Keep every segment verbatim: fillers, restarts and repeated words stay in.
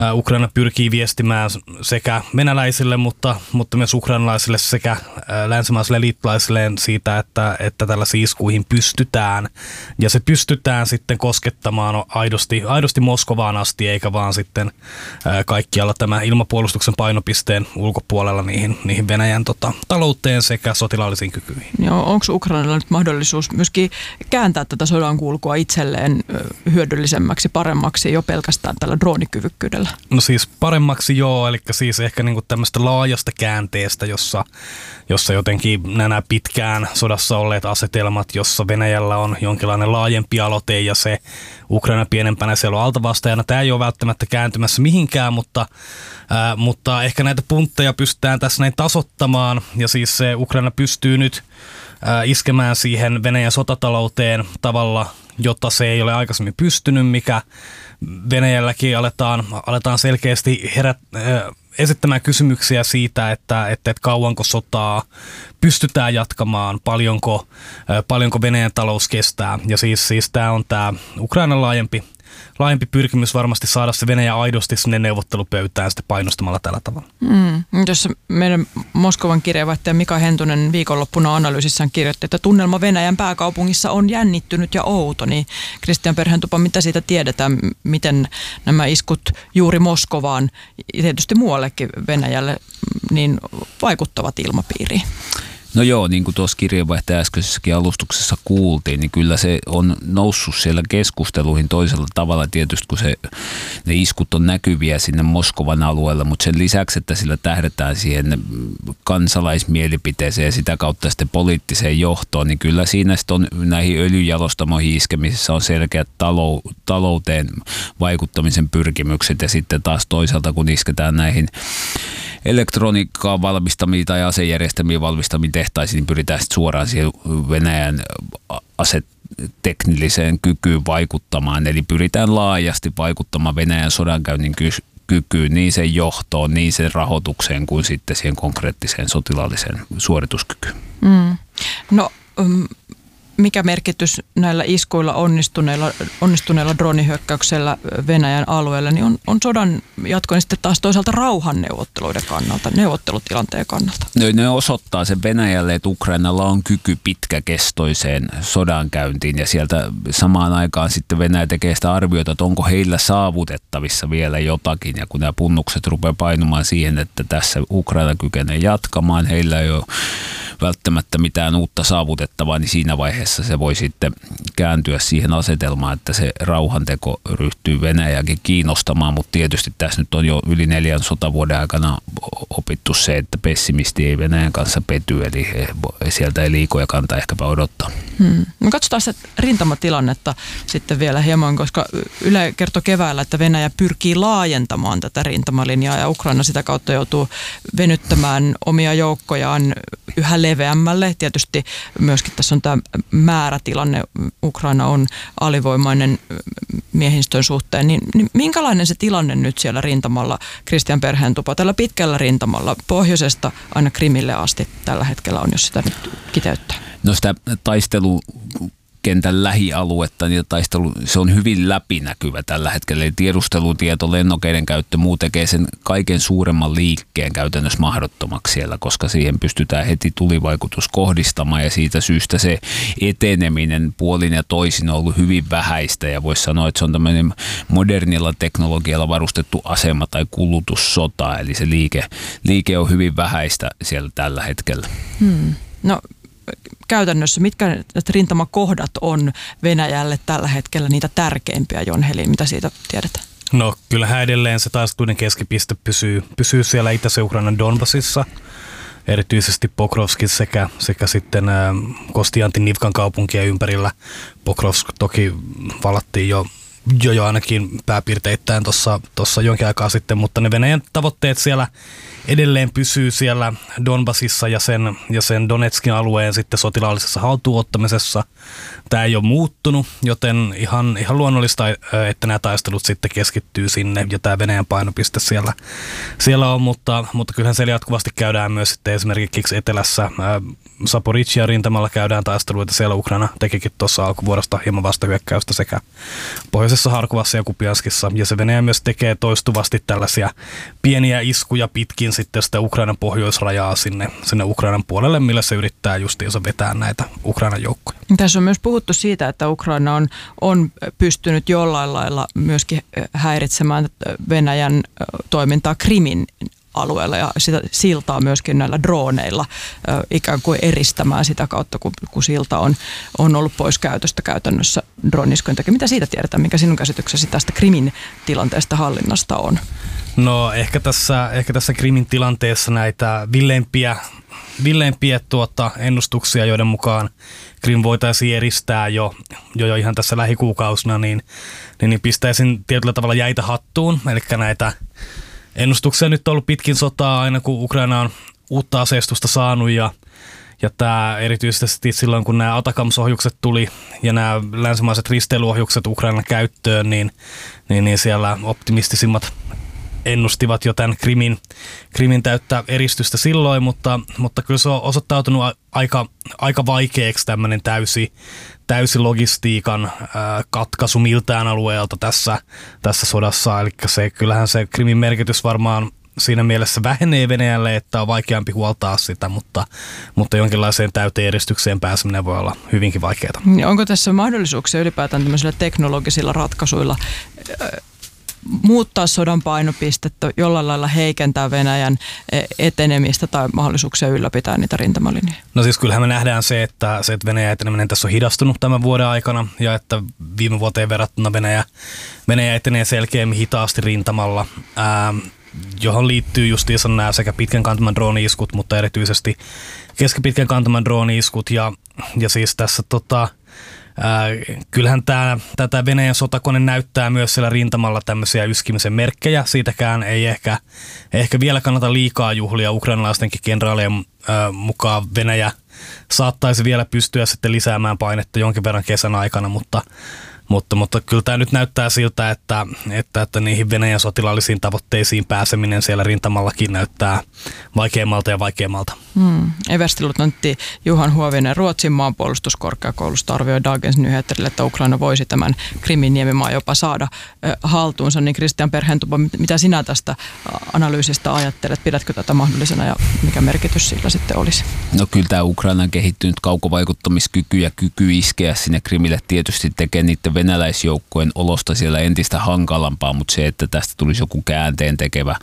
Ukraina pyrkii viestimään sekä venäläisille, mutta, mutta myös ukrainalaisille sekä länsimaisille liittolaisille siitä, että, että tällaisiin iskuihin pystytään. Ja se pystytään sitten koskettamaan aidosti, aidosti Moskovaan asti, eikä vaan sitten kaikkialla tämä ilmapuolustuksen painopisteen ulkopuolella niihin, niihin Venäjän tota, talouteen sekä sotilaallisiin kykyihin. Joo, onko Ukrainalla nyt mahdollisuus myöskin kääntää tätä sodan kulkua itselleen hyödyllisemmäksi, paremmaksi jo pelkästään tällä droonikyvykkyydellä? No siis paremmaksi joo, eli siis ehkä niinku tämmöistä laajasta käänteestä, jossa, jossa jotenkin nämä pitkään sodassa olleet asetelmat, jossa Venäjällä on jonkinlainen laajempi aloite ja se Ukraina pienempänä siellä on altavastaajana. Tämä ei ole välttämättä kääntymässä mihinkään, mutta, ää, mutta ehkä näitä puntteja pystytään tässä näin tasoittamaan ja siis se Ukraina pystyy nyt ää, iskemään siihen Venäjän sotatalouteen tavalla, jota se ei ole aikaisemmin pystynyt, mikä Venäjälläkin aletaan, aletaan selkeästi herät, äh, esittämään kysymyksiä siitä, että, että, että kauanko sotaa pystytään jatkamaan, paljonko, äh, paljonko Venäjän talous kestää. Ja siis, siis tämä on tämä Ukrainan laajempi, laajempi pyrkimys varmasti saada se Venäjä aidosti sinne neuvottelupöytään sitten painostamalla tällä tavalla. Mm. Tuossa meidän Moskovan kirjeenvaihtaja Mika Hentunen viikonloppuna analyysissään kirjoitti, että tunnelma Venäjän pääkaupungissa on jännittynyt ja outo. Niin Kristian Perhentupa, mitä siitä tiedetään, miten nämä iskut juuri Moskovaan ja tietysti muuallekin Venäjälle niin vaikuttavat ilmapiiriin? No joo, niin kuin tuossa kirjeenvaihtaja äskeisessäkin alustuksessa kuultiin, niin kyllä se on noussut siellä keskusteluihin toisella tavalla tietysti, kun se, ne iskut on näkyviä sinne Moskovan alueella, mutta sen lisäksi, että sillä tähdetään siihen kansalaismielipiteeseen ja sitä kautta sitten poliittiseen johtoon, niin kyllä siinä sitten on näihin öljyjalostamoihin iskemisessä on selkeät talou, talouteen vaikuttamisen pyrkimykset ja sitten taas toisaalta, kun isketään näihin elektroniikkaa valmistamiin tai asejärjestelmiä valmistamiin tehtaisiin, niin pyritään sitten suoraan siihen Venäjän aseteknilliseen kykyyn vaikuttamaan. Eli pyritään laajasti vaikuttamaan Venäjän sodankäynnin kykyyn, niin sen johtoon, niin sen rahoitukseen kuin sitten siihen konkreettiseen sotilaalliseen suorituskykyyn. Mm. No... Um... Mikä merkitys näillä iskuilla onnistuneilla, onnistuneilla droonihyökkäyksellä Venäjän alueella niin on, on sodan jatko niin sitten taas toisaalta rauhanneuvotteluiden kannalta, neuvottelutilanteen kannalta? No, ne osoittaa sen Venäjälle, että Ukrainalla on kyky pitkäkestoiseen sodankäyntiin ja sieltä samaan aikaan sitten Venäjä tekee sitä arviota, että onko heillä saavutettavissa vielä jotakin ja kun nämä punnukset rupeaa painumaan siihen, että tässä Ukraina kykenee jatkamaan, heillä ei ole välttämättä mitään uutta saavutettavaa, niin siinä vaiheessa se voi sitten kääntyä siihen asetelmaan, että se rauhanteko ryhtyy Venäjäkin kiinnostamaan, mutta tietysti tässä nyt on jo yli neljän sotavuoden aikana opittu se, että pessimisti ei Venäjän kanssa pety, eli sieltä ei liikoja kantaa ehkäpä odottaa. Hmm. No katsotaan sitä rintamatilannetta sitten vielä hieman, koska Yle kertoi keväällä, että Venäjä pyrkii laajentamaan tätä rintamalinjaa ja Ukraina sitä kautta joutuu venyttämään omia joukkojaan yhä leveämmälle. Tietysti myöskin tässä on tämä määrätilanne. Ukraina on alivoimainen miehistön suhteen. Niin, niin minkälainen se tilanne nyt siellä rintamalla, Kristian Perhentupa, tällä pitkällä rintamalla pohjoisesta aina Krimille asti tällä hetkellä on, jos sitä nyt kiteyttää? No sitä taistelukentän lähialuetta, niin taistelu, se on hyvin läpinäkyvä tällä hetkellä. Eli tiedustelutieto, lennokeiden käyttö, muu tekee sen kaiken suuremman liikkeen käytännössä mahdottomaksi siellä, koska siihen pystytään heti tulivaikutus kohdistamaan ja siitä syystä se eteneminen puolin ja toisin on ollut hyvin vähäistä ja voisi sanoa, että se on tämmöinen modernilla teknologialla varustettu asema tai kulutussota, eli se liike, liike on hyvin vähäistä siellä tällä hetkellä. Hmm. No käytännössä, mitkä rintamakohdat on Venäjälle tällä hetkellä niitä tärkeimpiä, Jon Helin, mitä siitä tiedetään? No kyllähän edelleen se taisteluiden keskipiste pysyy, pysyy siellä Itä-Ukrainan Donbasissa, erityisesti Pokrovskissa sekä, sekä sitten ä, Kostiantin Nivkan kaupunkia ympärillä. Pokrovsk toki vallattiin jo, jo, jo ainakin pääpiirteittäin tuossa jonkin aikaa sitten, mutta ne Venäjän tavoitteet siellä edelleen pysyy siellä Donbasissa ja sen, ja sen Donetskin alueen sitten sotilaallisessa haltuunottamisessa. Tämä ei ole muuttunut, joten ihan, ihan luonnollista, että nämä taistelut sitten keskittyy sinne ja tämä Venäjän painopiste siellä, siellä on, mutta, mutta kyllähän siellä jatkuvasti käydään myös sitten esimerkiksi etelässä Zaporizhzhia rintamalla käydään taisteluita, siellä Ukraina tekikin tuossa alkuvuodesta hieman vastahyökkäystä sekä pohjoisessa Harkovassa ja Kupianskissa, ja se Venäjä myös tekee toistuvasti tällaisia pieniä iskuja pitkin sitten sitä Ukrainan pohjoisrajaa sinne, sinne Ukrainan puolelle, millä se yrittää justiinsa vetää näitä Ukrainan joukkoja. Tässä on myös puhuttu siitä, että Ukraina on, on pystynyt jollain lailla myöskin häiritsemään Venäjän toimintaa Krimin alueella ja sitä siltaa myöskin näillä drooneilla ikään kuin eristämään sitä kautta, kun, kun silta on, on ollut pois käytöstä käytännössä drone-iskujen takia. Mitä siitä tiedetään? Mikä sinun käsityksesi tästä Krimin tilanteesta hallinnasta on? No ehkä tässä, ehkä tässä Krimin tilanteessa näitä villeimpiä, villeimpiä tuota, ennustuksia, joiden mukaan Krim voitaisiin eristää jo, jo, jo ihan tässä lähikuukausina, niin, niin, niin pistäisin tietyllä tavalla jäitä hattuun. Eli näitä ennustuksia nyt on ollut pitkin sotaa aina, kun Ukraina on uutta aseistusta saanut ja, ja tämä erityisesti silloin, kun nämä ATACMS-ohjukset tuli ja nämä länsimaiset risteilyohjukset Ukrainan käyttöön, niin, niin, niin siellä optimistisimmat ennustivat jo tämän Krimin, Krimin täyttä eristystä silloin, mutta, mutta kyllä se on osoittautunut aika, aika vaikeaksi tämmöinen täysi, täysi logistiikan ää, katkaisu miltään alueelta tässä, tässä sodassa. Eli se, kyllähän se Krimin merkitys varmaan siinä mielessä vähenee Venäjälle, että on vaikeampi huoltaa sitä, mutta, mutta jonkinlaiseen täyteen eristykseen pääseminen voi olla hyvinkin vaikeaa. Onko tässä mahdollisuuksia ylipäätään tämmöisillä teknologisilla ratkaisuilla muuttaa sodan painopistettä, jollain lailla heikentää Venäjän etenemistä tai mahdollisuuksia ylläpitää niitä rintamalinjoja? No siis kyllähän me nähdään se, että, se, että Venäjän eteneminen tässä on hidastunut tämän vuoden aikana ja että viime vuoteen verrattuna Venäjä, Venäjä etenee selkeämmin hitaasti rintamalla, ää, johon liittyy justiinsa nämä sekä pitkän kantaman drooni-iskut, mutta erityisesti keskipitkän kantaman drooni-iskut ja, ja siis tässä tota, Äh, kyllähän tämä, tätä Venäjän sotakone näyttää myös siellä rintamalla tämmöisiä yskimisen merkkejä. Siitäkään ei ehkä, ehkä vielä kannata liikaa juhlia ukrainalaistenkin kenraalien äh, mukaan. Venäjä saattaisi vielä pystyä sitten lisäämään painetta jonkin verran kesän aikana, mutta, mutta, mutta kyllä tämä nyt näyttää siltä, että, että, että niihin Venäjän sotilaallisiin tavoitteisiin pääseminen siellä rintamallakin näyttää vaikeammalta ja vaikeammalta. Hmm. Everstiluutnantti Johan Huovinen Ruotsin maanpuolustuskorkeakoulusta arvioi Dagens Nyheterille, että Ukraina voisi tämän Krimin niemimaan jopa saada äh, haltuunsa. Niin Christian Perhentupa, mitä sinä tästä analyysistä ajattelet? Pidätkö tätä mahdollisena ja mikä merkitys sillä sitten olisi? No kyllä tämä Ukrainan kehittynyt kaukovaikuttamiskyky ja kyky iskeä sinne Krimille tietysti tekee niiden venäläisjoukkojen olosta siellä entistä hankalampaa, mutta se, että tästä tulisi joku käänteen tekevä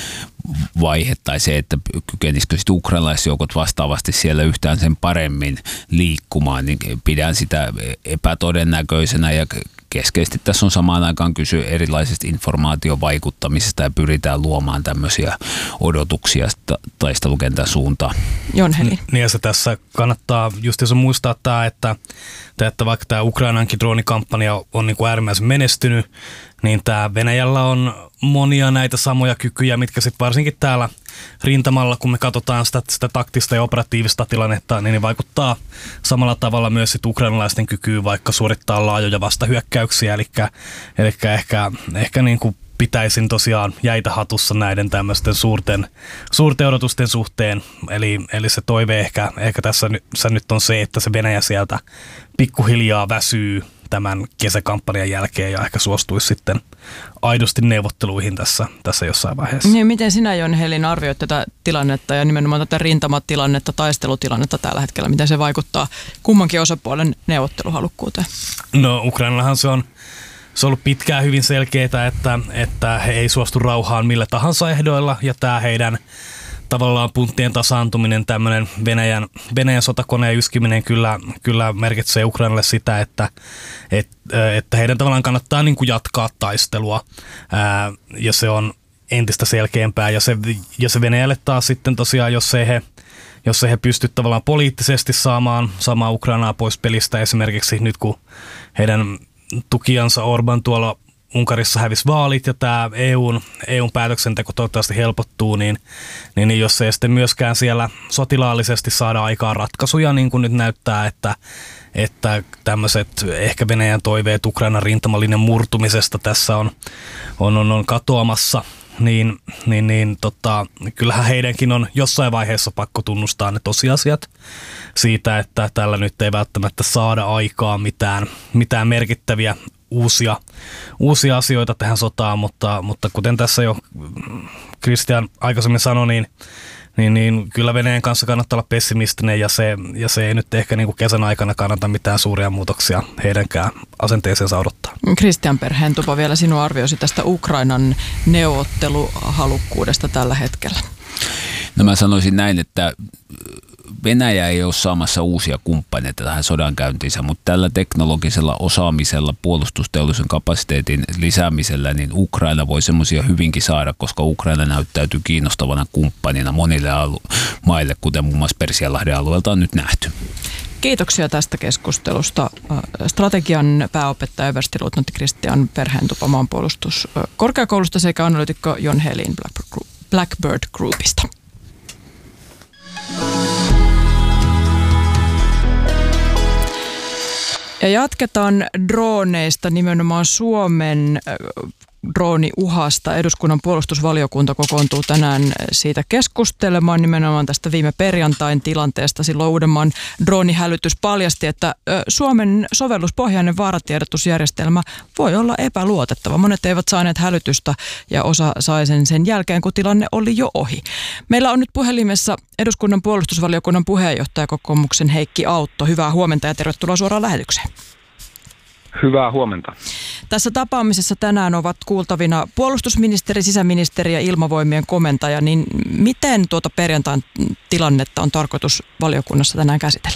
vaihe tai se, että kykenisikö sitten ukrainalaisjoukot vastaavasti siellä yhtään sen paremmin liikkumaan, niin pidän sitä epätodennäköisenä ja keskeisesti tässä on samaan aikaan kyse erilaisesta informaatiovaikuttamisesta ja pyritään luomaan tämmöisiä odotuksia taistelukentän suuntaan. Jon Heli. Niin ja se tässä kannattaa just jos muistaa tämä, että, että vaikka tämä Ukrainankin droonikampanja on niin kuin äärimmäisen menestynyt, niin tämä Venäjällä on monia näitä samoja kykyjä, mitkä sitten varsinkin täällä rintamalla, kun me katsotaan sitä, sitä taktista ja operatiivista tilannetta, niin ne vaikuttaa samalla tavalla myös sit ukrainalaisten kykyyn vaikka suorittaa laajoja vastahyökkäyksiä, eli, eli ehkä, ehkä niin kuin pitäisin tosiaan jäitä hatussa näiden tämmöisten suurten, suurten odotusten suhteen, eli, eli se toive ehkä, ehkä tässä nyt, se nyt on se, että se Venäjä sieltä pikkuhiljaa väsyy tämän kesäkampanjan jälkeen ja ehkä suostuisi sitten aidosti neuvotteluihin tässä, tässä jossain vaiheessa. Niin, miten sinä, Jon Helin, arvioit tätä tilannetta ja nimenomaan tätä rintamatilannetta, taistelutilannetta tällä hetkellä? Miten se vaikuttaa kummankin osapuolen neuvotteluhalukkuuteen? No Ukrainallahan se on, se on ollut pitkään hyvin selkeää, että, että he ei suostu rauhaan millä tahansa ehdoilla ja tämä heidän tavallaan punttien tasaantuminen, tämmöinen Venäjän, Venäjän sotakoneen yskiminen kyllä, kyllä merkitsee Ukrainalle sitä, että, et, että heidän tavallaan kannattaa niin kuin jatkaa taistelua ää, ja se on entistä selkeämpää ja se, ja se Venäjälle taas sitten tosiaan, jos ei he, jos ei he pysty tavallaan poliittisesti saamaan, saamaan Ukrainaa pois pelistä esimerkiksi nyt kun heidän tukijansa Orban tuolla Unkarissa hävisi vaalit ja tämä E U:n, E U:n päätöksenteko toivottavasti helpottuu, niin, niin, niin jos ei sitten myöskään siellä sotilaallisesti saada aikaan ratkaisuja, niin kuin nyt näyttää, että, että tämmöiset ehkä Venäjän toiveet Ukrainan rintamalinjan murtumisesta tässä on, on, on, on katoamassa, niin, niin, niin tota, kyllähän heidänkin on jossain vaiheessa pakko tunnustaa ne tosiasiat siitä, että tällä nyt ei välttämättä saada aikaan mitään, mitään merkittäviä uusia, uusia asioita tähän sotaan, mutta, mutta kuten tässä jo Kristian aikaisemmin sanoi, niin, niin, niin kyllä Venäjän kanssa kannattaa olla pessimistinen ja se, ja se ei nyt ehkä niin kuin kesän aikana kannata mitään suuria muutoksia heidänkään asenteeseensa odottaa. Kristian Perheentupa, vielä sinun arviosi tästä Ukrainan neuvotteluhalukkuudesta tällä hetkellä. No mä sanoisin näin, että Venäjä ei ole saamassa uusia kumppaneita tähän sodankäyntiinsä, mutta tällä teknologisella osaamisella, puolustusteollisen kapasiteetin lisäämisellä, niin Ukraina voi semmoisia hyvinkin saada, koska Ukraina näyttäytyy kiinnostavana kumppanina monille alu- maille, kuten muun muassa Persianlahden alueelta on nyt nähty. Kiitoksia tästä keskustelusta. Strategian pääopettaja everstiluutnantti Kristian Perheentupa maanpuolustuskorkeakoulusta sekä analytikko Jon Helin Blackbird Groupista. Ja jatketaan droneista, nimenomaan Suomen drooniuhasta. Eduskunnan puolustusvaliokunta kokoontuu tänään siitä keskustelemaan nimenomaan tästä viime perjantain tilanteesta. Silloin Uudenmaan droonihälytys paljasti, että Suomen sovelluspohjainen vaaratiedotusjärjestelmä voi olla epäluotettava. Monet eivät saaneet hälytystä ja osa sai sen sen jälkeen, kun tilanne oli jo ohi. Meillä on nyt puhelimessa eduskunnan puolustusvaliokunnan puheenjohtaja kokoomuksen Heikki Autto. Hyvää huomenta ja tervetuloa suoraan lähetykseen. Hyvää huomenta. Tässä tapaamisessa tänään ovat kuultavina puolustusministeri, sisäministeri ja ilmavoimien komentaja. Niin miten tuota perjantain tilannetta on tarkoitus valiokunnassa tänään käsitellä?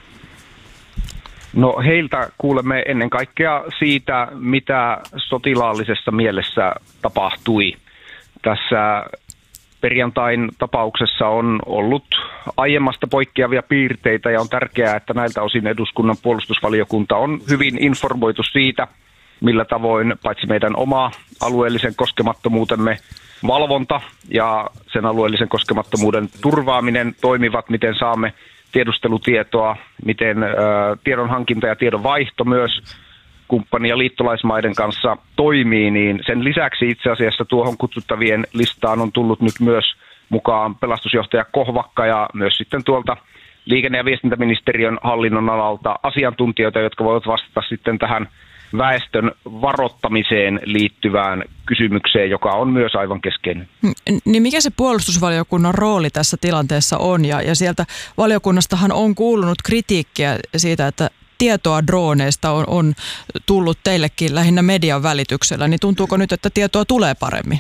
No heiltä kuulemme ennen kaikkea siitä, mitä sotilaallisessa mielessä tapahtui. Tässä perjantain tapauksessa on ollut aiemmasta poikkeavia piirteitä ja on tärkeää, että näiltä osin eduskunnan puolustusvaliokunta on hyvin informoitu siitä, millä tavoin paitsi meidän oma alueellisen koskemattomuutemme valvonta ja sen alueellisen koskemattomuuden turvaaminen toimivat, miten saamme tiedustelutietoa, miten ö, tiedonhankinta ja tiedonvaihto myös kumppani- ja liittolaismaiden kanssa toimii, niin sen lisäksi itse asiassa tuohon kutsuttavien listaan on tullut nyt myös mukaan pelastusjohtaja Kohvakka ja myös sitten tuolta liikenne- ja viestintäministeriön hallinnon alalta asiantuntijoita, jotka voivat vastata sitten tähän väestön varoittamiseen liittyvään kysymykseen, joka on myös aivan keskeinen. Niin mikä se puolustusvaliokunnan rooli tässä tilanteessa on? Ja, ja sieltä valiokunnastahan on kuulunut kritiikkiä siitä, että tietoa droneista on, on tullut teillekin lähinnä median välityksellä, niin tuntuuko nyt, että tietoa tulee paremmin?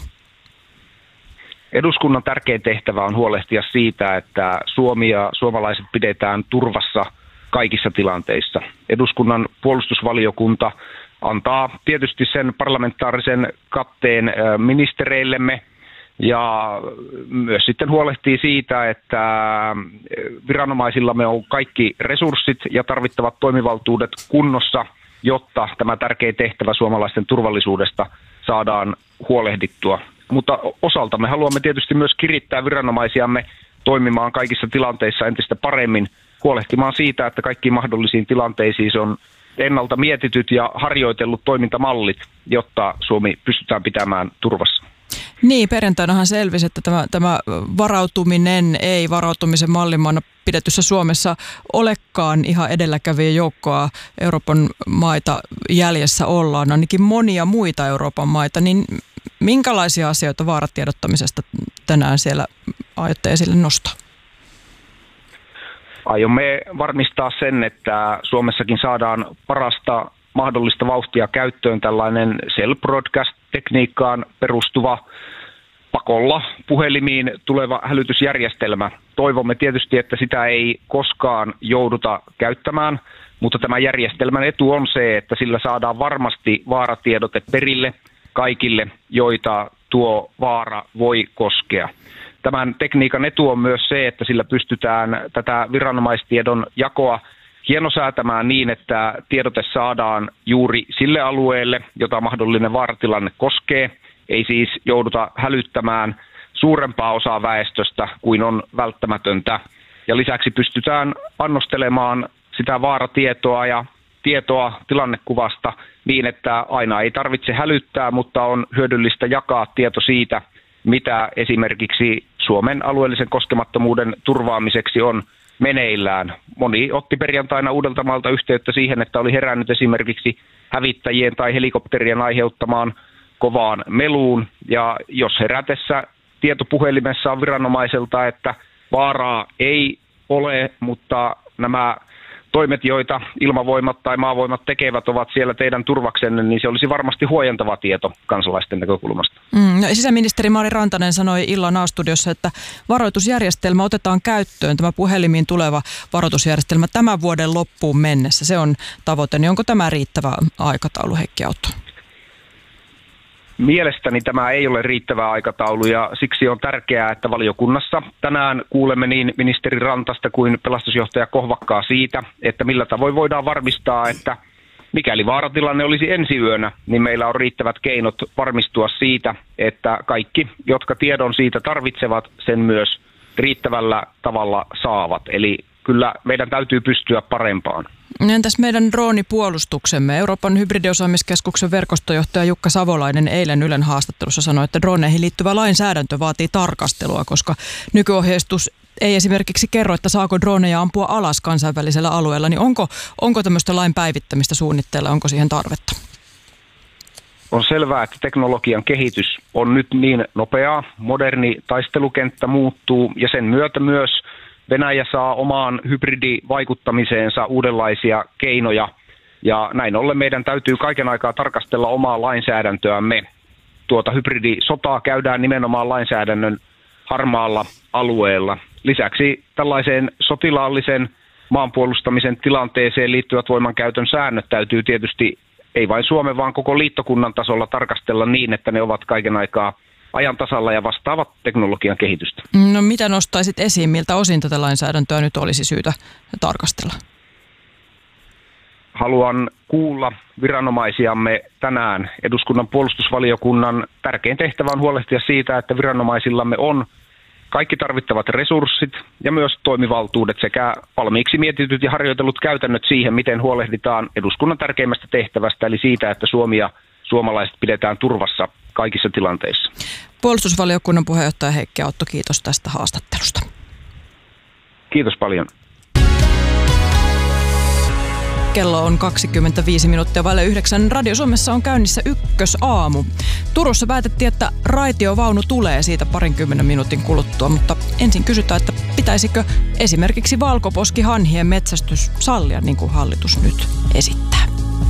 Eduskunnan tärkein tehtävä on huolehtia siitä, että Suomi ja suomalaiset pidetään turvassa kaikissa tilanteissa. Eduskunnan puolustusvaliokunta antaa tietysti sen parlamentaarisen katteen ministereillemme ja myös sitten huolehtii siitä, että viranomaisillamme on kaikki resurssit ja tarvittavat toimivaltuudet kunnossa, jotta tämä tärkeä tehtävä suomalaisten turvallisuudesta saadaan huolehdittua. Mutta osalta me haluamme tietysti myös kirittää viranomaisiamme toimimaan kaikissa tilanteissa entistä paremmin, huolehtimaan siitä, että kaikkiin mahdollisiin tilanteisiin on ennalta mietityt ja harjoitellut toimintamallit, jotta Suomi pystytään pitämään turvassa. Niin, perjantainahan selvisi, että tämä, tämä varautuminen ei varautumisen mallimaana pidetyssä Suomessa olekaan ihan edelläkävijä joukkoa Euroopan maita jäljessä ollaan, ainakin monia muita Euroopan maita, niin minkälaisia asioita vaaratiedottamisesta tänään siellä aiotte esille nostaa? Aiomme varmistaa sen, että Suomessakin saadaan parasta mahdollista vauhtia käyttöön tällainen cell broadcast-tekniikkaan perustuva pakolla puhelimiin tuleva hälytysjärjestelmä. Toivomme tietysti, että sitä ei koskaan jouduta käyttämään, mutta tämän järjestelmän etu on se, että sillä saadaan varmasti vaaratiedote perille kaikille, joita tuo vaara voi koskea. Tämän tekniikan etu on myös se, että sillä pystytään tätä viranomaistiedon jakoa hienosäätämään niin, että tiedote saadaan juuri sille alueelle, jota mahdollinen vaaratilanne koskee. Ei siis jouduta hälyttämään suurempaa osaa väestöstä kuin on välttämätöntä. Ja lisäksi pystytään annostelemaan sitä vaaratietoa ja tietoa tilannekuvasta niin, että aina ei tarvitse hälyttää, mutta on hyödyllistä jakaa tieto siitä, mitä esimerkiksi Suomen alueellisen koskemattomuuden turvaamiseksi on meneillään. Moni otti perjantaina Uudeltamaalta yhteyttä siihen, että oli herännyt esimerkiksi hävittäjien tai helikopterien aiheuttamaan kovaan meluun. Ja jos herätessä tietopuhelimessa on viranomaiselta, että vaaraa ei ole, mutta nämä toimet, joita ilmavoimat tai maavoimat tekevät, ovat siellä teidän turvaksenne, niin se olisi varmasti huojentava tieto kansalaisten näkökulmasta. Mm, no, sisäministeri Mari Rantanen sanoi illan A-studiossa, että varoitusjärjestelmä otetaan käyttöön, tämä puhelimiin tuleva varoitusjärjestelmä tämän vuoden loppuun mennessä. Se on tavoite, niin onko tämä riittävä aikataulu, Heikki Autto? Mielestäni tämä ei ole riittävä aikataulu ja siksi on tärkeää, että valiokunnassa tänään kuulemme niin ministeri Rantasta kuin pelastusjohtaja Kohvakkaa siitä, että millä tavoin voidaan varmistaa, että mikäli vaaratilanne olisi ensi yönä, niin meillä on riittävät keinot varmistua siitä, että kaikki, jotka tiedon siitä tarvitsevat, sen myös riittävällä tavalla saavat. Eli kyllä meidän täytyy pystyä parempaan. Entäs meidän droonipuolustuksemme? Euroopan hybridiosaamiskeskuksen verkostojohtaja Jukka Savolainen eilen Ylen haastattelussa sanoi, että droneihin liittyvä lainsäädäntö vaatii tarkastelua, koska nykyohjeistus ei esimerkiksi kerro, että saako droneja ampua alas kansainvälisellä alueella. Niin onko, onko tämmöistä lain päivittämistä suunnitteilla, onko siihen tarvetta? On selvää, että teknologian kehitys on nyt niin nopeaa, moderni taistelukenttä muuttuu ja sen myötä myös Venäjä saa omaan hybridivaikuttamiseensa uudenlaisia keinoja ja näin ollen meidän täytyy kaiken aikaa tarkastella omaa lainsäädäntöämme. Tuota hybridisotaa käydään nimenomaan lainsäädännön harmaalla alueella. Lisäksi tällaiseen sotilaallisen maanpuolustamisen tilanteeseen liittyvät voimankäytön säännöt täytyy tietysti ei vain Suomen, vaan koko liittokunnan tasolla tarkastella niin, että ne ovat kaiken aikaa ajan tasalla ja vastaavat teknologian kehitystä. No mitä nostaisit esiin, miltä osin tätä lainsäädäntöä nyt olisi syytä tarkastella? Haluan kuulla viranomaisiamme tänään. Eduskunnan puolustusvaliokunnan tärkein tehtävä on huolehtia siitä, että viranomaisillamme on kaikki tarvittavat resurssit ja myös toimivaltuudet sekä valmiiksi mietityt ja harjoitellut käytännöt siihen, miten huolehditaan eduskunnan tärkeimmästä tehtävästä, eli siitä, että Suomi ja suomalaiset pidetään turvassa kaikissa tilanteissa. Puolustusvaliokunnan puheenjohtaja Heikki Autto, kiitos tästä haastattelusta. Kiitos paljon. Kello on kaksikymmentäviisi minuuttia vaille yhdeksän. Radio Suomessa on käynnissä Ykkösaamu. Turussa päätettiin, että raitiovaunu tulee siitä parinkymmenen minuutin kuluttua, mutta ensin kysytään, että pitäisikö esimerkiksi valkoposkihanhien metsästys sallia, niin kuin hallitus nyt esittää.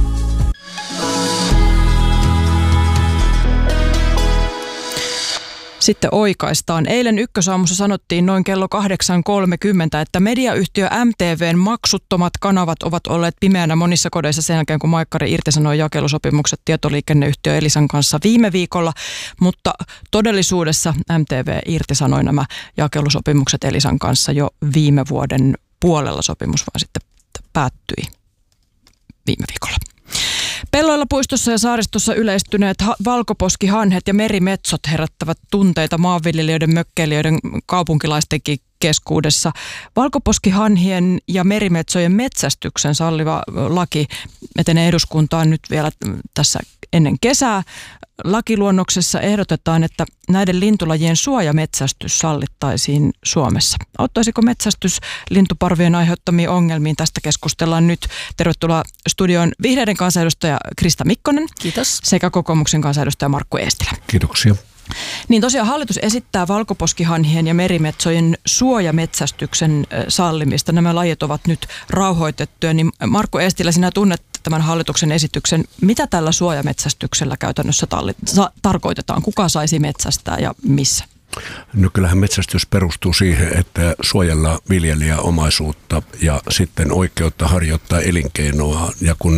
Sitten oikaistaan. Eilen Ykkösaamussa sanottiin noin kello kahdeksan kolmekymmentä, että mediayhtiö M T V:n maksuttomat kanavat ovat olleet pimeänä monissa kodeissa sen jälkeen, kun Maikkari irtisanoi jakelusopimukset tietoliikenneyhtiö Elisan kanssa viime viikolla. Mutta todellisuudessa M T V irtisanoi nämä jakelusopimukset Elisan kanssa jo viime vuoden puolella. Sopimus vaan sitten päättyi viime viikolla. Pelloilla, puistossa ja saaristossa yleistyneet ha- valkoposkihanhet ja merimetsot herättävät tunteita maanviljelijöiden, mökkeilijöiden, kaupunkilaistenkin keskuudessa. Valkoposkihanhien ja merimetsojen metsästyksen salliva laki etenee eduskuntaan nyt vielä tässä ennen kesää. Lakiluonnoksessa ehdotetaan, että näiden lintulajien suojametsästys sallittaisiin Suomessa. Auttaisiko metsästys lintuparvien aiheuttamiin ongelmiin? Tästä keskustellaan nyt. Tervetuloa studioon vihreiden kansanedustaja Krista Mikkonen. Kiitos. Sekä kokoomuksen kansanedustaja Markku Eestilä. Kiitoksia. Niin tosiaan hallitus esittää valkoposkihanhien ja merimetsojen suojametsästyksen sallimista. Nämä lajit ovat nyt rauhoitettuja. Niin Markku Eestilä, sinä tunnet tämän hallituksen esityksen. Mitä tällä suojametsästyksellä käytännössä talli- sa- tarkoitetaan? Kuka saisi metsästää ja missä? No kyllähän metsästys perustuu siihen, että suojellaan viljelijäomaisuutta ja sitten oikeutta harjoittaa elinkeinoa. Ja kun nämä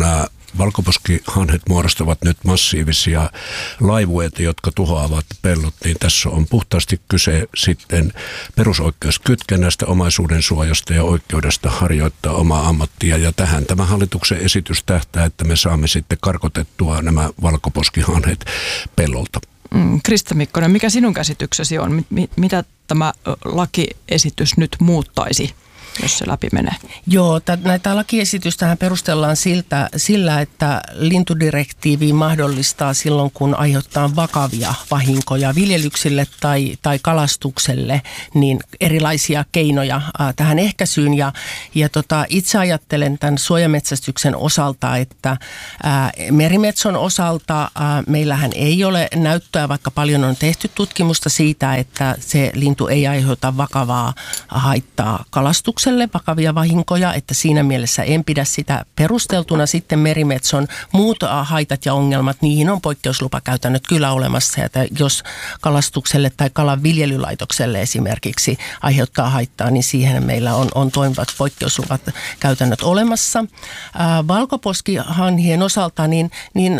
valkoposkihanhet muodostavat nyt massiivisia laivueita, jotka tuhoavat pellot, niin tässä on puhtaasti kyse sitten perusoikeuskytkennästä, omaisuuden suojasta ja oikeudesta harjoittaa omaa ammattia. Ja tähän tämä hallituksen esitys tähtää, että me saamme sitten karkotettua nämä valkoposkihanhet pellolta. Mm, Krista Mikkonen, mikä sinun käsityksesi on? M- mitä tämä lakiesitys nyt muuttaisi, jos se läpi menee? Joo, t- näitä lakiesitystähän perustellaan siltä, sillä, että lintudirektiivi mahdollistaa silloin, kun aiheuttaa vakavia vahinkoja viljelyksille tai, tai kalastukselle, niin erilaisia keinoja äh, tähän ehkäisyyn. Ja, ja tota, itse ajattelen tämän suojametsästyksen osalta, että äh, merimetson osalta äh, meillähän ei ole näyttöä, vaikka paljon on tehty tutkimusta siitä, että se lintu ei aiheuta vakavaa haittaa kalastukselle, vakavia vahinkoja, että siinä mielessä en pidä sitä perusteltuna. Sitten merimetson muut haitat ja ongelmat, niihin on poikkeuslupakäytännöt kyllä olemassa, että jos kalastukselle tai kalan viljelylaitokselle esimerkiksi aiheuttaa haittaa, niin siihen meillä on, on toimivat poikkeusluvat käytännöt olemassa. Ää, valkoposkihanhien osalta niin, niin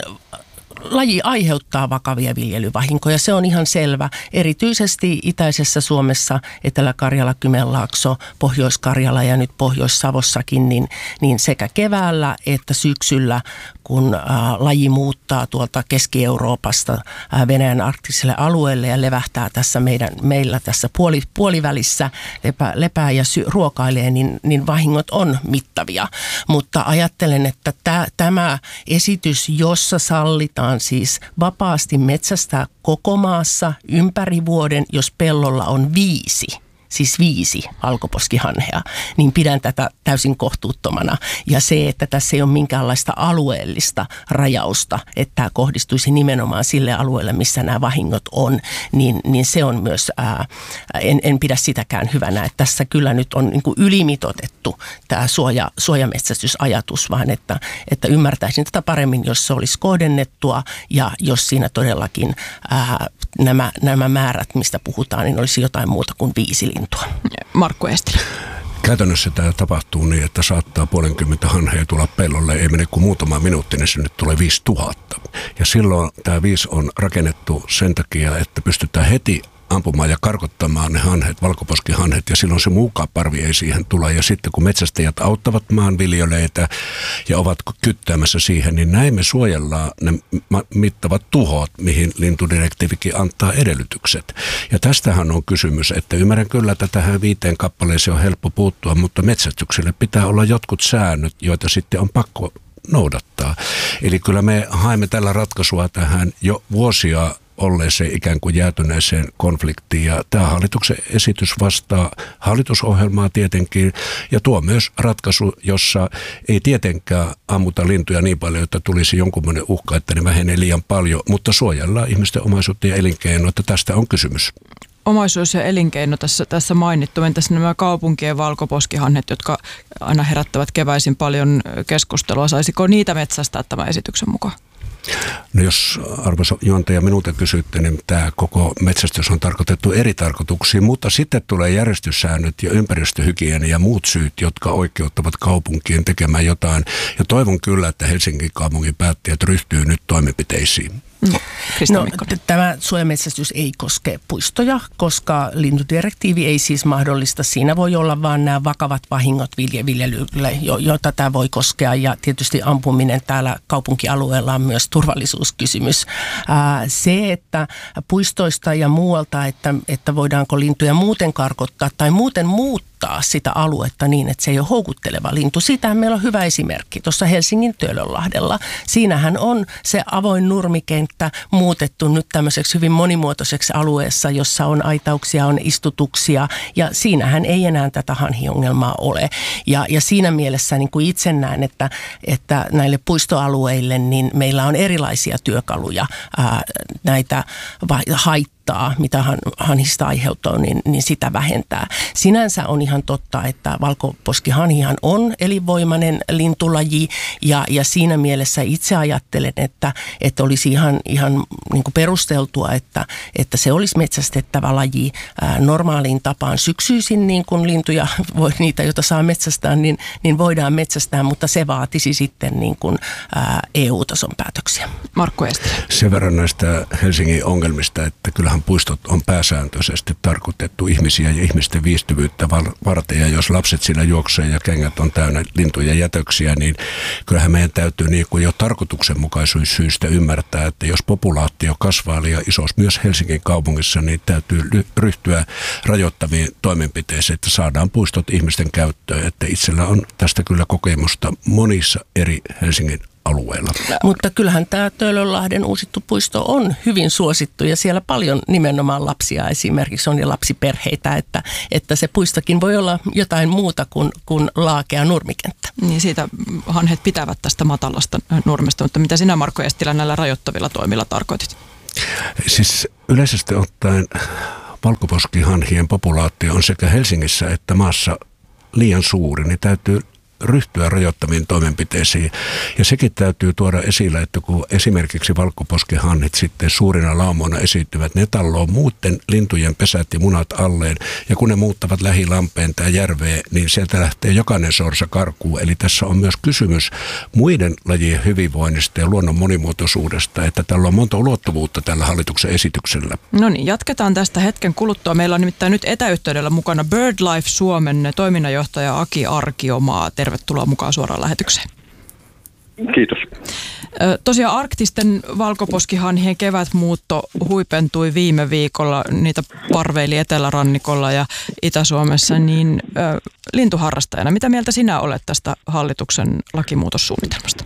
laji aiheuttaa vakavia viljelyvahinkoja, se on ihan selvä. Erityisesti itäisessä Suomessa, Etelä-Karjala, Kymenlaakso, Pohjois-Karjala ja nyt Pohjois-Savossakin, niin, niin sekä keväällä että syksyllä, kun ä, laji muuttaa tuolta Keski-Euroopasta ä, Venäjän arktiselle alueelle ja levähtää tässä meidän, meillä tässä puoli, puolivälissä, lepää, lepää ja sy, ruokailee, niin, niin vahingot on mittavia. Mutta ajattelen, että tä, tämä esitys, jossa sallitaan siis vapaasti metsästää koko maassa ympäri vuoden, jos pellolla on viisi, siis viisi valkoposkihanhea, niin pidän tätä täysin kohtuuttomana. Ja se, että tässä ei ole minkäänlaista alueellista rajausta, että tämä kohdistuisi nimenomaan sille alueelle, missä nämä vahingot on, niin, niin se on myös, ää, en, en pidä sitäkään hyvänä. Että tässä kyllä nyt on niin kuin ylimitoitettu tämä suoja, suojametsästysajatus, vaan että, että ymmärtäisin tätä paremmin, jos se olisi kohdennettua ja jos siinä todellakin ää, nämä, nämä määrät, mistä puhutaan, niin olisi jotain muuta kuin viisi lintua. Markku Eestilä. Käytännössä tämä tapahtuu niin, että saattaa puolenkymmentä hanhea tulla pellolle. Ei mene kuin muutama minuutti, niin se nyt tulee viisi tuhatta. Ja silloin tämä viisi on rakennettu sen takia, että pystytään heti ampumaan ja karkottamaan ne hanhet, valkoposkihanhet, ja silloin se muukaan parvi ei siihen tule. Ja sitten kun metsästäjät auttavat maanviljelijöitä ja ovat kyttäämässä siihen, niin näin me suojellaan ne mittavat tuhot, mihin lintudirektiivikin antaa edellytykset. Ja tästähän on kysymys, että ymmärrän kyllä, että tähän viiteen kappaleeseen on helppo puuttua, mutta metsästykselle pitää olla jotkut säännöt, joita sitten on pakko noudattaa. Eli kyllä me haemme tällä ratkaisua tähän jo vuosia olleeseen ikään kuin jäätyneeseen konfliktiin. Ja tämä hallituksen esitys vastaa hallitusohjelmaa tietenkin ja tuo myös ratkaisu, jossa ei tietenkään ammuta lintuja niin paljon, että tulisi jonkunmoinen uhka, että ne vähenee liian paljon, mutta suojellaan ihmisten omaisuutta ja elinkeinoa, että tästä on kysymys. Omaisuus ja elinkeino tässä, tässä mainittu. Entäs nämä kaupunkien valkoposkihanhet, jotka aina herättävät keväisin paljon keskustelua? Saisiko niitä metsästää tämän esityksen mukaan? No jos arvoisa juontaja minulta kysytte, niin tämä koko metsästys on tarkoitettu eri tarkoituksiin, mutta sitten tulee järjestyssäännöt ja ympäristöhygienia ja muut syyt, jotka oikeuttavat kaupunkien tekemään jotain. Ja toivon kyllä, että Helsingin kaupungin päättäjät ryhtyy nyt toimenpiteisiin. Mm. No, t- tämä suojametsästys ei koske puistoja, koska lintudirektiivi ei siis mahdollista. Siinä voi olla vain nämä vakavat vahingot viljelylle, jo- joita tämä voi koskea. Ja tietysti ampuminen täällä kaupunkialueella on myös turvallisuuskysymys. Ää, se, että puistoista ja muualta, että, että voidaanko lintuja muuten karkottaa tai muuten muuttaa sitä aluetta niin, että se ei ole houkutteleva lintu. Siitähän meillä on hyvä esimerkki tuossa Helsingin Töölönlahdella. Siinähän on se avoin nurmikenttä muutettu nyt tämmöiseksi hyvin monimuotoiseksi alueessa, jossa on aitauksia, on istutuksia ja siinähän ei enää tätä hanhiongelmaa ole. Ja, ja siinä mielessä niin kuin itse näen, että, että näille puistoalueille niin meillä on erilaisia työkaluja ää, näitä haittaa haittaa, mitä han, hanhista aiheutuu, niin, niin sitä vähentää. Sinänsä on ihan totta, että valkoposkihanhihan on elinvoimainen lintulaji ja, ja siinä mielessä itse ajattelen, että, että olisi ihan, ihan niin kuin perusteltua, että, että se olisi metsästettävä laji ää, normaaliin tapaan syksyisin, niin kuin lintuja, voi, niitä joita saa metsästää, niin, niin voidaan metsästää, mutta se vaatisi sitten niin kuin, ää, E U-tason päätöksiä. Markku Eestilä. Sen verran näistä Helsingin ongelmista, että kyllähän puistot on pääsääntöisesti tarkoitettu ihmisiä ja ihmisten viihtyvyyttä varten. Ja jos lapset siinä juoksee ja kengät on täynnä lintuja jätöksiä, niin kyllähän meidän täytyy niin kuin jo tarkoituksenmukaisuussyistä ymmärtää, että jos populaatio kasvaa liian isossa myös Helsingin kaupungissa, niin täytyy ryhtyä rajoittaviin toimenpiteisiin, että saadaan puistot ihmisten käyttöön. Että itsellä on tästä kyllä kokemusta monissa eri Helsingin alueella. Mutta kyllähän tämä Töölönlahden uusittu puisto on hyvin suosittu ja siellä paljon nimenomaan lapsia esimerkiksi on ja lapsiperheitä, että, että se puistokin voi olla jotain muuta kuin, kuin laakea nurmikenttä. Niin siitä hanhet pitävät tästä matalasta nurmesta, mutta mitä sinä Markku Eestilä näillä rajoittavilla toimilla tarkoitit? Siis yleisesti ottaen valkoposkihanhien populaatio on sekä Helsingissä että maassa liian suuri, niin täytyy ryhtyä rajoittaviin toimenpiteisiin. Ja sekin täytyy tuoda esille, että kun esimerkiksi valkoposkihanhit sitten suurina laumoina esiintyvät, ne talloo muuten lintujen pesät ja munat alleen. Ja kun ne muuttavat lähilampeen tai järveen, niin sieltä lähtee jokainen sorsa karkuun. Eli tässä on myös kysymys muiden lajien hyvinvoinnista ja luonnon monimuotoisuudesta, että tällä on monta ulottuvuutta tällä hallituksen esityksellä. No niin, jatketaan tästä hetken kuluttua. Meillä on nimittäin nyt etäyhteydellä mukana BirdLife Suomen toiminnanjohtaja Aki Arkiomaa. Tervetuloa mukaan suoraan lähetykseen. Kiitos. Tosiaan arktisten valkoposkihanhien kevätmuutto huipentui viime viikolla. Niitä parveili Etelärannikolla ja Itä-Suomessa. Niin äh, lintuharrastajana, mitä mieltä sinä olet tästä hallituksen lakimuutossuunnitelmasta?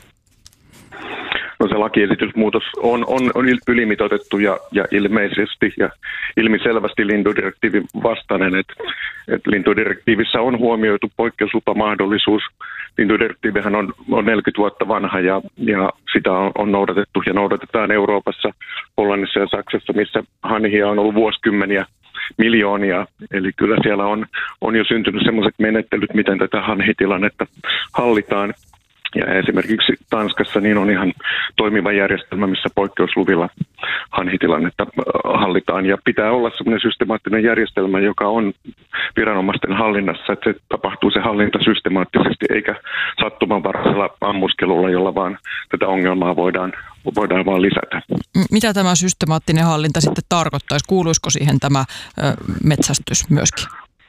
No se lakiesitysmuutos on, on, on ylimitoitettu ja, ja ilmeisesti ja ilmiselvästi lintudirektiivin vastainen, että et lintudirektiivissä on huomioitu poikkeuslupamahdollisuus. Lintudirektiivihän on, on neljäkymmentä vuotta vanha ja, ja sitä on, on noudatettu ja noudatetaan Euroopassa, Hollannissa ja Saksassa, missä hanhia on ollut vuosikymmeniä miljoonia. Eli kyllä siellä on, on jo syntynyt sellaiset menettelyt, miten tätä hanhitilannetta hallitaan. Ja esimerkiksi Tanskassa niin on ihan toimiva järjestelmä, missä poikkeusluvilla hanhitilannetta hallitaan. Ja pitää olla sellainen systemaattinen järjestelmä, joka on viranomaisten hallinnassa, että se tapahtuu se hallinta systemaattisesti, eikä sattumanvaraisella ammuskelulla, jolla vaan tätä ongelmaa voidaan, voidaan vaan lisätä. Mitä tämä systemaattinen hallinta sitten tarkoittaisi? Kuuluisiko siihen tämä ö, metsästys myöskin?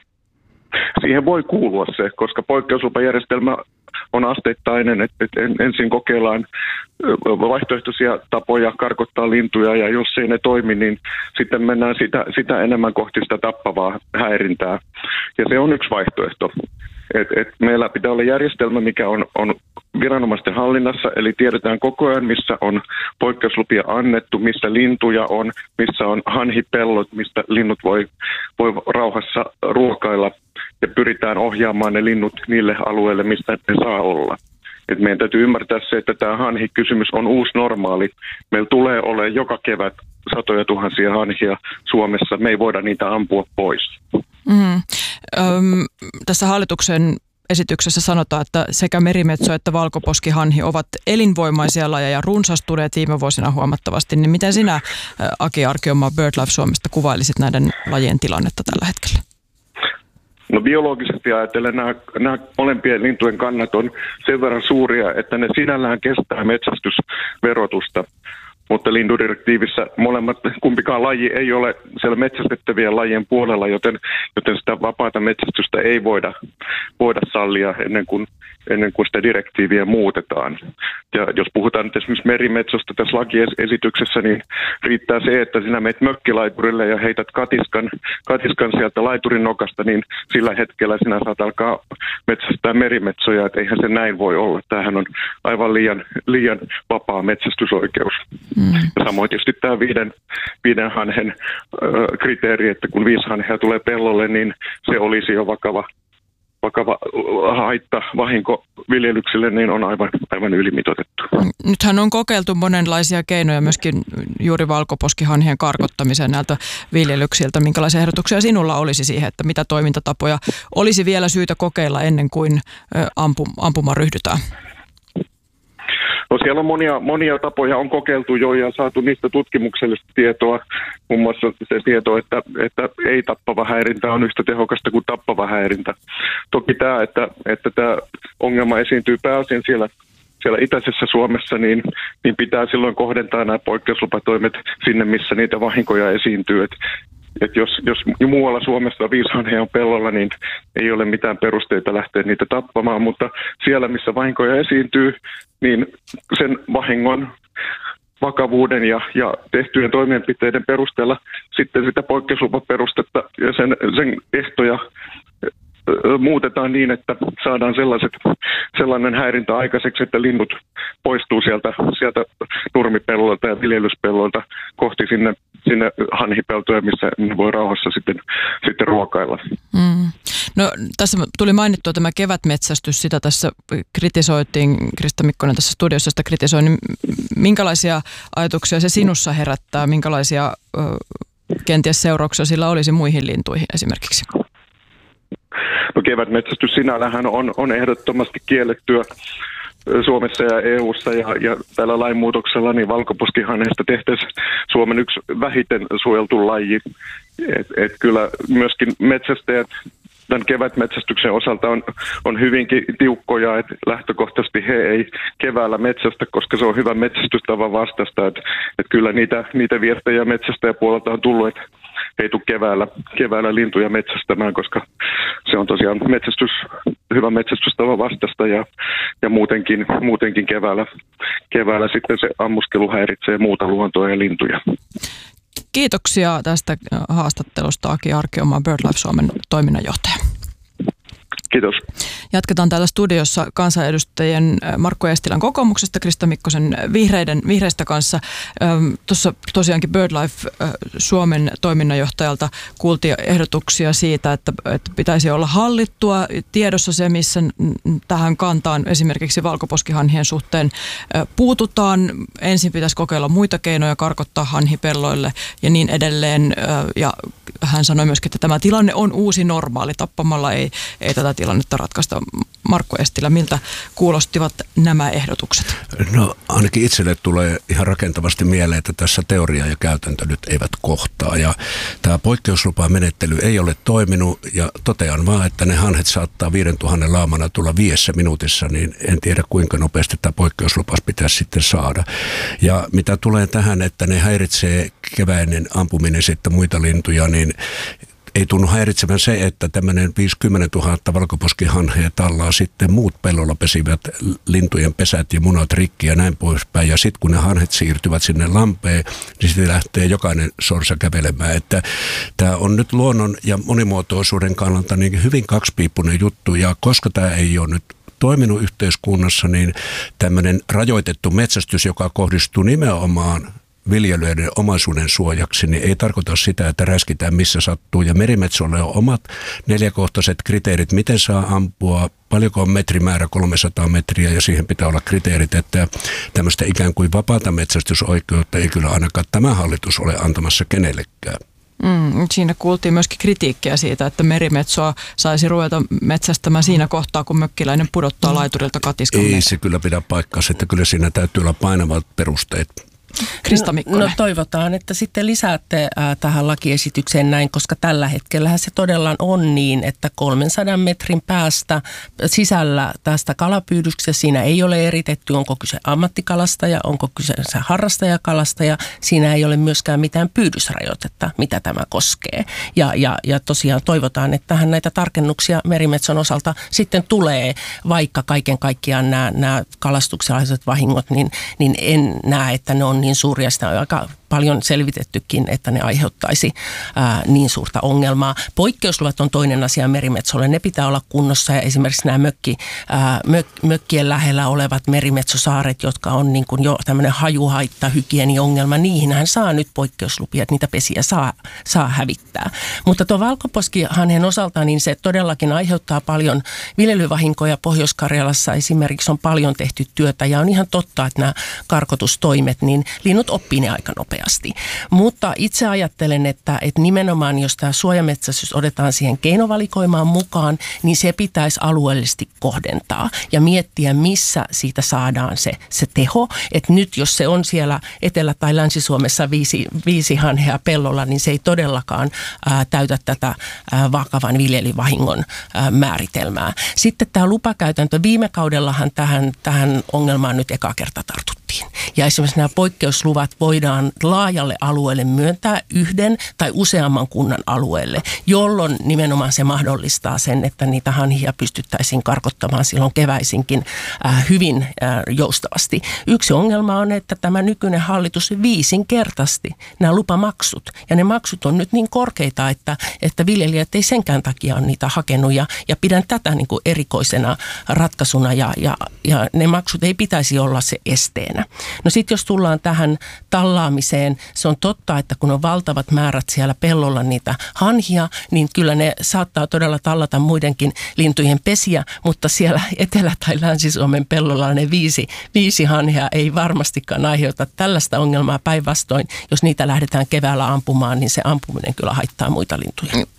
Siihen voi kuulua se, koska poikkeuslupajärjestelmä on asteittainen, että ensin kokeillaan vaihtoehtoisia tapoja karkottaa lintuja ja jos ei ne toimi, niin sitten mennään sitä, sitä enemmän kohti sitä tappavaa häirintää. Ja se on yksi vaihtoehto. Et, et meillä pitää olla järjestelmä, mikä on, on viranomaisten hallinnassa, eli tiedetään koko ajan, missä on poikkeuslupia annettu, missä lintuja on, missä on hanhipellot, mistä linnut voi, voi rauhassa ruokailla ja pyritään ohjaamaan ne linnut niille alueille, mistä ne saa olla. Et meidän täytyy ymmärtää se, että tämä hanhikysymys on uusi normaali. Meillä tulee olemaan joka kevät satoja tuhansia hanhia Suomessa. Me ei voida niitä ampua pois. Mm. Öm, tässä hallituksen esityksessä sanotaan, että sekä merimetso että valkoposkihanhi ovat elinvoimaisia lajeja runsastuneet viime vuosina huomattavasti. Niin miten sinä, Aki Arkiomaa BirdLife Suomesta, kuvailisit näiden lajien tilannetta tällä hetkellä? No biologisesti ajatellen nämä, nämä molempien lintujen kannat on sen verran suuria, että ne sinällään kestää metsästysverotusta. Mutta lintudirektiivissä molemmat, kumpikaan laji ei ole siellä metsästettävien lajien puolella, joten, joten sitä vapaata metsästystä ei voida, voida sallia ennen kuin, ennen kuin sitä direktiiviä muutetaan. Ja jos puhutaan nyt esimerkiksi merimetsosta tässä lakiesityksessä, niin riittää se, että sinä menet mökkilaiturille ja heität katiskan, katiskan sieltä laiturin nokasta, niin sillä hetkellä sinä saat alkaa metsästää merimetsoja, että eihän se näin voi olla. Tämähän on aivan liian, liian vapaa metsästysoikeus. Mm. Ja samoin tietysti tämä viiden, viiden hanhen ö, kriteeri, että kun viisi hanhea tulee pellolle, niin se olisi jo vakava, vakava haitta, vahinko viljelyksille, niin on aivan, aivan ylimitoitettu. Nythän on kokeiltu monenlaisia keinoja myöskin juuri valkoposkihanhien karkottamiseen näiltä viljelyksiltä. Minkälaisia ehdotuksia sinulla olisi siihen, että mitä toimintatapoja olisi vielä syytä kokeilla ennen kuin ampumaan ryhdytään? No siellä on monia, monia tapoja on kokeiltu jo ja saatu niistä tutkimuksellista tietoa. Muun muassa se tieto, että, että ei tappava häirintä on yhtä tehokasta kuin tappava häirintä. Toki tämä, että, että tämä ongelma esiintyy pääosin siellä, siellä itäisessä Suomessa, niin, niin pitää silloin kohdentaa nämä poikkeuslupatoimet sinne, missä niitä vahinkoja esiintyy. Et, et jos, jos muualla Suomessa viisi hanhea on pellolla, niin ei ole mitään perusteita lähteä niitä tappamaan, mutta siellä, missä vahinkoja esiintyy, niin sen vahingon vakavuuden ja, ja tehtyjen toimenpiteiden perusteella sitten sitä poikkeuslupaperustetta ja sen, sen ehtoja muutetaan niin, että saadaan sellaiset, sellainen häirintä aikaiseksi, että linnut poistuu sieltä, sieltä nurmipellolta ja viljelyspellolta kohti sinne, sinne hanhipeltoja, missä ne voi rauhassa sitten, sitten ruokailla. Mm. No, tässä tuli mainittua tämä kevätmetsästys, sitä tässä kritisoitiin, Krista Mikkonen tässä studiossa sitä kritisoi, niin minkälaisia ajatuksia se sinussa herättää, minkälaisia ö, kenties seurauksia sillä olisi muihin lintuihin esimerkiksi? No kevätmetsästys sinällähän on, on ehdottomasti kiellettyä Suomessa ja E U:ssa ja, ja tällä lainmuutoksella niin valkoposkihanhesta tehtäisiin Suomen yksi vähiten suojeltu laji. Et, et kyllä myöskin metsästäjät tämän kevätmetsästyksen osalta on, on hyvinkin tiukkoja, että lähtökohtaisesti he ei keväällä metsästä, koska se on hyvä metsästystavan vastaista. Että et kyllä niitä, niitä viestejä metsästäjäpuolelta on tullut, että ei tule keväällä, keväällä lintuja metsästämään, koska se on tosiaan metsästys, hyvä metsästystavan vastaista ja, ja muutenkin, muutenkin keväällä, keväällä sitten se ammuskelu häiritsee muuta luontoa ja lintuja. Kiitoksia tästä haastattelusta Aki Arkiomaa, BirdLife Suomen toiminnanjohtaja. Kiitos. Jatketaan täällä studiossa kansanedustajien Markku Eestilän kokoomuksesta, Krista Mikkosen vihreiden, vihreistä kanssa. Tuossa tosiaankin BirdLife Suomen toiminnanjohtajalta kuultiin ehdotuksia siitä, että, että pitäisi olla hallittua tiedossa se, missä tähän kantaan esimerkiksi valkoposkihanhien suhteen puututaan. Ensin pitäisi kokeilla muita keinoja, karkottaa hanhipelloille ja niin edelleen. Ja hän sanoi myöskin, että tämä tilanne on uusi normaali. Tappamalla ei, ei tätä tilannetta ratkaista. Markku Eestilä, miltä kuulostivat nämä ehdotukset? No ainakin itselle tulee ihan rakentavasti mieleen, että tässä teoria ja käytäntö nyt eivät kohtaa. Ja tämä poikkeuslupamenettely ei ole toiminut ja totean vaan, että ne hanhet saattaa viisituhatta laamana tulla viidessä minuutissa, niin en tiedä kuinka nopeasti tämä poikkeuslupas pitäisi sitten saada. Ja mitä tulee tähän, että ne häiritsee keväinen ampuminen sitten muita lintuja, niin ei tunnu häiritsevän se, että tämmöinen viisikymmentätuhatta valkoposkihanhea tallaa sitten muut pellolla pesivät lintujen pesät ja munat rikki ja näin poispäin. Ja sitten kun ne hanhet siirtyvät sinne lampeen, niin sitten lähtee jokainen sorsa kävelemään. Että tämä on nyt luonnon ja monimuotoisuuden kannalta niin hyvin kaksipiippunen juttu ja koska tämä ei ole nyt toiminut yhteiskunnassa, niin tämmöinen rajoitettu metsästys, joka kohdistuu nimenomaan viljelijöiden omaisuuden suojaksi, niin ei tarkoita sitä, että räskitään missä sattuu. Ja merimetsolle on omat neljäkohtaiset kriteerit, miten saa ampua, paljonko on metrimäärä, kolmesataa metriä, ja siihen pitää olla kriteerit, että tämmöistä ikään kuin vapaata metsästysoikeutta ei kyllä ainakaan tämä hallitus ole antamassa kenellekään. Mm, siinä kuultiin myöskin kritiikkiä siitä, että merimetsoa saisi ruveta metsästämään siinä kohtaa, kun mökkiläinen pudottaa laiturilta katiskan. Ei se kyllä pidä paikkaansa, että kyllä siinä täytyy olla painavat perusteet. Krista Mikkonen. No, no toivotaan, että sitten lisäätte äh, tähän lakiesitykseen näin, koska tällä hetkellä se todella on niin, että kolmensadan metrin päästä sisällä tästä kalapyydyksestä siinä ei ole eritetty, onko kyse ammattikalastaja, onko kyse harrastajakalastaja, siinä ei ole myöskään mitään pyydysrajoitetta, mitä tämä koskee. Ja, ja, ja tosiaan toivotaan, että tähän näitä tarkennuksia merimetson osalta sitten tulee, vaikka kaiken kaikkiaan nämä, nämä kalastukselliset vahingot, niin, niin en näe, että ne on niin suuria, sitä on aika paljon selvitettykin, että ne aiheuttaisi ää, niin suurta ongelmaa. Poikkeusluvat on toinen asia merimetsolle. Ne pitää olla kunnossa ja esimerkiksi nämä mökki, ää, mök, mökkien lähellä olevat merimetsosaaret, jotka on niin kuin jo tämmöinen hajuhaitta, hygieniongelma, niihinhän saa nyt poikkeuslupia, että niitä pesiä saa, saa hävittää. Mutta tuo valkoposkihanhen osalta niin se todellakin aiheuttaa paljon viljelyvahinkoja. Pohjois-Karjalassa esimerkiksi on paljon tehty työtä ja on ihan totta, että nämä karkotustoimet, niin linnut oppii ne aika nopeasti. Mutta itse ajattelen, että, että nimenomaan jos tämä suojametsästys otetaan siihen keinovalikoimaan mukaan, niin se pitäisi alueellisesti kohdentaa ja miettiä, missä siitä saadaan se, se teho. Että nyt jos se on siellä Etelä- tai Länsi-Suomessa viisi, viisi hanhea pellolla, niin se ei todellakaan ää, täytä tätä ää, vakavan viljelyvahingon ää, määritelmää. Sitten tämä lupakäytäntö. Viime kaudellahan tähän, tähän ongelmaan nyt eka kerta tartuttiin. Ja esimerkiksi nämä poikkeusluvat voidaan laajalle alueelle myöntää yhden tai useamman kunnan alueelle, jolloin nimenomaan se mahdollistaa sen, että niitä hanhia pystyttäisiin karkottamaan silloin keväisinkin äh, hyvin äh, joustavasti. Yksi ongelma on, että tämä nykyinen hallitus viisinkertaisesti nämä lupamaksut. Ja ne maksut on nyt niin korkeita, että, että viljelijät ei senkään takia ole niitä hakenut. Ja, ja pidän tätä niin kuin erikoisena ratkaisuna ja, ja, ja ne maksut ei pitäisi olla se esteenä. No sitten jos tullaan tähän tallaamiseen, se on totta, että kun on valtavat määrät siellä pellolla niitä hanhia, niin kyllä ne saattaa todella tallata muidenkin lintujen pesiä, mutta siellä Etelä- tai Länsi-Suomen pellolla ne viisi, viisi hanhia ei varmastikaan aiheuta tällaista ongelmaa. Päinvastoin, jos niitä lähdetään keväällä ampumaan, niin se ampuminen kyllä haittaa muita lintuja.